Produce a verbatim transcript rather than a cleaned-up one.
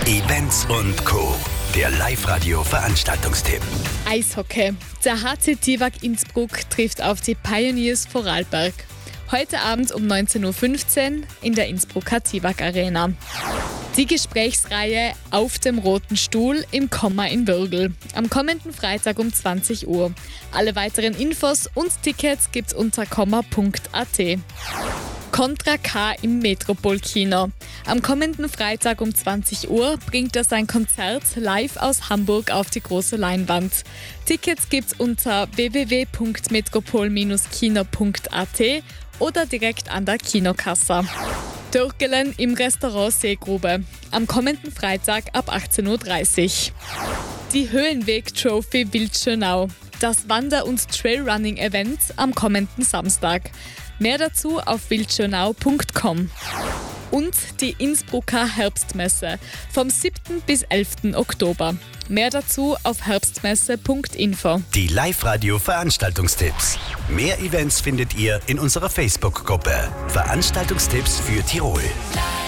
Events und Co. Der Live-Radio-Veranstaltungstipp. Eishockey. Der H C Tivak Innsbruck trifft auf die Pioneers Vorarlberg. Heute Abend um neunzehn Uhr fünfzehn in der Innsbrucker Tivak Arena. Die Gesprächsreihe Auf dem roten Stuhl im Komma in Würgl. Am kommenden Freitag um zwanzig Uhr. Alle weiteren Infos und Tickets gibt's unter komma punkt a t. Contra K im Metropol-Kino. Am kommenden Freitag um zwanzig Uhr bringt er sein Konzert live aus Hamburg auf die große Leinwand. Tickets gibt's unter w w w punkt metropol kino punkt a t oder direkt an der Kinokasse. Türkelen im Restaurant Seegrube. Am kommenden Freitag ab achtzehn Uhr dreißig. Die Höhenweg-Trophy Wildschönau. Das Wander- und Trailrunning-Event am kommenden Samstag. Mehr dazu auf wildschönau punkt com. Und die Innsbrucker Herbstmesse vom siebten bis elften Oktober. Mehr dazu auf herbstmesse punkt info. Die Live-Radio-Veranstaltungstipps. Mehr Events findet ihr in unserer Facebook-Gruppe. Veranstaltungstipps für Tirol.